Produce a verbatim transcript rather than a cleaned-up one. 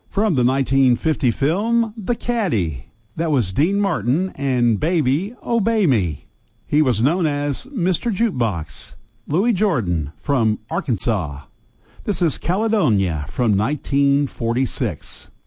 From the nineteen fifty film, The Caddy. That was Dean Martin and Baby, Obey Me. He was known as Mister Jukebox. Louis Jordan from Arkansas. This is Caledonia from nineteen forty-six.